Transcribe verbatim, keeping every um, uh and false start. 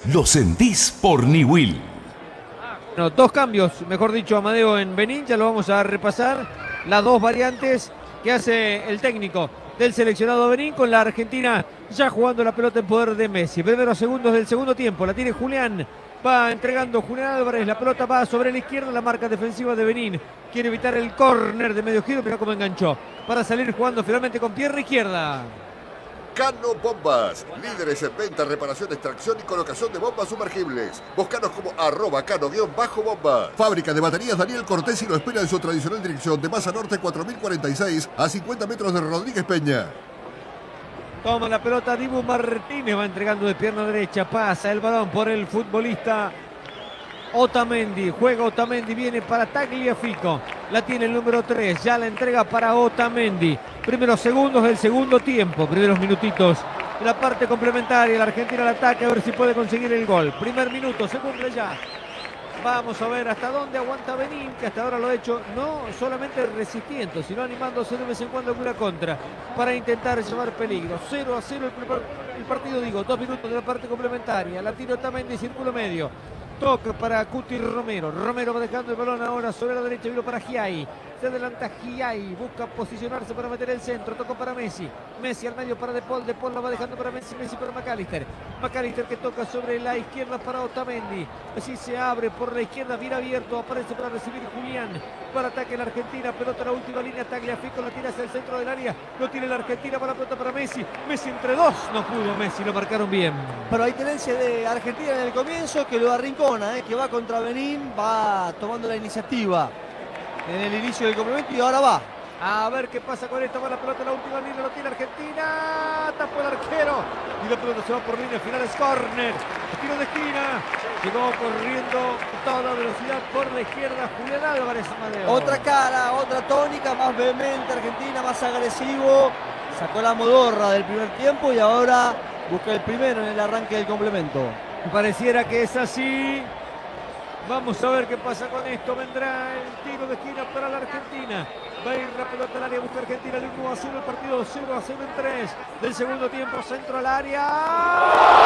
lo sentís por Niwil. No, dos cambios, mejor dicho, Amadeo, en Benín, ya lo vamos a repasar. Las dos variantes que hace el técnico del seleccionado Benín con la Argentina ya jugando la pelota en poder de Messi. Primeros segundos del segundo tiempo, la tiene Julián. Va entregando Julián Álvarez, la pelota va sobre la izquierda, la marca defensiva de Benín. Quiere evitar el córner de medio giro, mira cómo enganchó. Para salir jugando finalmente con pierna izquierda. Cano Bombas, líderes en venta, reparación, extracción y colocación de bombas sumergibles. Búscanos como arroba cano-bombas. Fábrica de baterías Daniel Cortés y lo espera en su tradicional dirección de Maza Norte cuatro mil cuarenta y seis a cincuenta metros de Rodríguez Peña. Toma la pelota Dibu Martínez, va entregando de pierna derecha, pasa el balón por el futbolista Otamendi, juega Otamendi, viene para Tagliafico, la tiene el número tres, ya la entrega para Otamendi. Primeros segundos del segundo tiempo, primeros minutitos de la parte complementaria, la Argentina al ataque a ver si puede conseguir el gol. Primer minuto, se cumple ya. Vamos a ver hasta dónde aguanta Benín, que hasta ahora lo ha hecho no solamente resistiendo, sino animándose de vez en cuando alguna contra para intentar llevar peligro. cero a cero el, primer, el partido, digo, dos minutos de la parte complementaria. La tiro Otamendi, círculo medio. Toca para Cuti Romero. Romero va dejando el balón ahora sobre la derecha. Vino para Giai. Se adelanta Giai. Busca posicionarse para meter el centro. Tocó para Messi. Messi al medio para De Paul. De Paul la va dejando para Messi. Messi para McAllister. McAllister que toca sobre la izquierda para Otamendi. Así se abre por la izquierda. Bien abierto. Aparece para recibir Julián. Para ataque la Argentina. Pelota a la última línea. Tagliafico la tira hacia el centro del área. Lo tiene la Argentina para la pelota para Messi. Messi entre dos. No pudo Messi. Lo marcaron bien. Pero hay tenencia de Argentina en el comienzo que lo arrincona. Eh, que va contra Benín, va tomando la iniciativa en el inicio del complemento y ahora va. A ver qué pasa con esto. Va la pelota en la última línea, lo tiene Argentina. Tapó el arquero. Y la pelota se va por línea final, es córner. Tiro de esquina. Llegó corriendo a toda velocidad por la izquierda Julián Álvarez, Amadeo. Otra cara, otra tónica, más vehemente Argentina, más agresivo. Sacó la modorra del primer tiempo y ahora busca el primero en el arranque del complemento. Pareciera que es así. Vamos a ver qué pasa con esto. Vendrá el tiro de esquina para la Argentina. Va a ir la pelota al área, busca Argentina de uno a cero el partido, cero a cero en tres del segundo tiempo. Centro al área.